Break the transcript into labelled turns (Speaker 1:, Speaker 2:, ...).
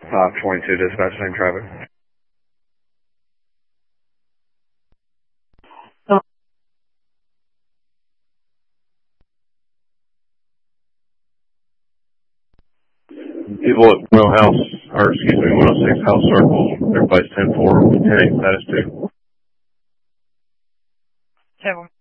Speaker 1: 22 dispatch, same traffic.
Speaker 2: People at 106 House Circle, everybody's 10-4, 10-8 status 2.
Speaker 3: 10